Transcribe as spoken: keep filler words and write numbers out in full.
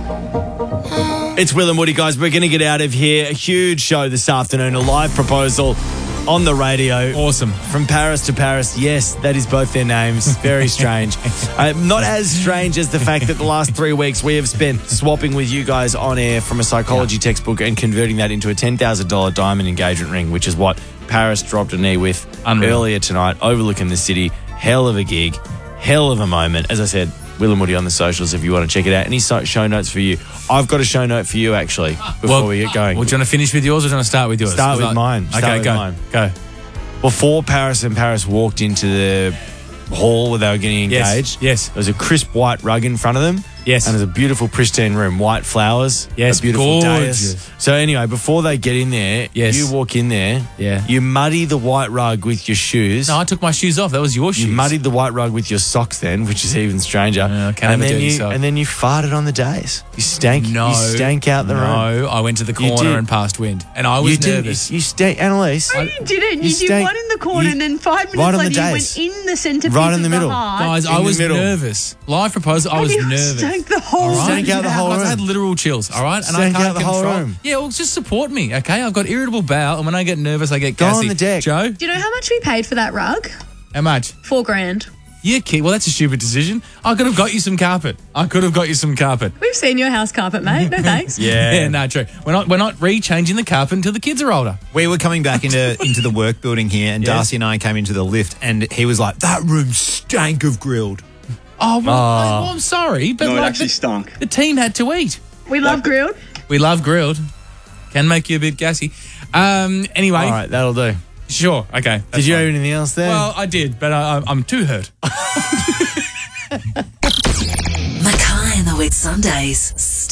It's Will and Woody, guys. We're going to get out of here. A huge show this afternoon. A live proposal on the radio. Awesome. From Paris to Paris. Yes, that is both their names. Very strange. uh, not as strange as the fact that the last three weeks we have spent swapping with you guys on air from a psychology yeah. textbook and converting that into a ten thousand dollars diamond engagement ring, which is what Paris dropped a knee with Unreal. earlier tonight, overlooking the city. Hell of a gig. Hell of a moment. As I said, Will and Woody on the socials if you want to check it out. Any so- show notes for you? I've got a show note for you, actually, before well, we get going. Well, do you want to finish with yours or do you want to start with yours? Start with I, mine. Start okay, with go. Mine. Go. Before Paris and Paris walked into the hall where they were getting engaged, yes, yes. there was a crisp white rug in front of them. Yes. And there's a beautiful, pristine room, white flowers. Yes, a beautiful gorgeous. dais. So anyway, before they get in there, yes. you walk in there, yeah. you muddy the white rug with your shoes. No, I took my shoes off. That was your shoes. You muddied the white rug with your socks then, which is even stranger. Uh, can and, I have then a dirty you, sock? and then you farted on the dais. You stank. No. You stank out the no, room. No, I went to the You corner did. and passed wind. And I was you didn't. nervous. You, you stank, Annalise. No, you didn't. You You, did stank- one in the corner you- and then five minutes right on the later you dais. went in the centrepiece Right in the of middle. heart. Guys, In I the was middle. nervous. Live proposal, I was you nervous. stank the whole All right? Stank out the whole Guys, I had room. literal chills, all right? And Stank I can't out the whole control. room. Yeah, well, just support me, okay? I've got irritable bowel, and when I get nervous, I get Go gassy. on the deck. Joe, Do you know how much we paid for that rug? how much? Four grand. Yeah, kid. Well, that's a stupid decision. I could have got you some carpet. I could have got you some carpet. We've seen your house carpet, mate. No thanks. Yeah. Yeah, no, true. We're not. We're not re-changing the carpet until the kids are older. We were coming back into into the work building here, and Yes. Darcy and I came into the lift, and he was like, "That room stank of grilled." Oh, well, Oh. well I'm sorry, but No, it like actually the, stunk. the team had to eat. We love grilled. We love grilled. Can make you a bit gassy. Um. Anyway, All right, that'll do. sure. Okay. Did you have anything else there? Well, I did, but I, I'm too hurt. Mackay and the Week Sundays.